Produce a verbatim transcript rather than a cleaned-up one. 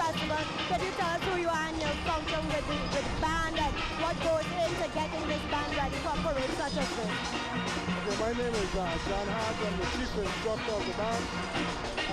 festival. Could you tell us who you are and your function with the, with the band and what goes into getting this band ready for a parade such as this? Okay, my name is uh, John Hart. I'm the chief instructor of the band.